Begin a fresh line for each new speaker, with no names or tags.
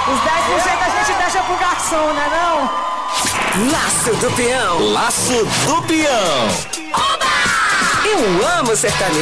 Os 10% a gente deixa pro garçom, né não?
Laço do Peão. Laço do Peão. Oba! Eu amo sertanejo.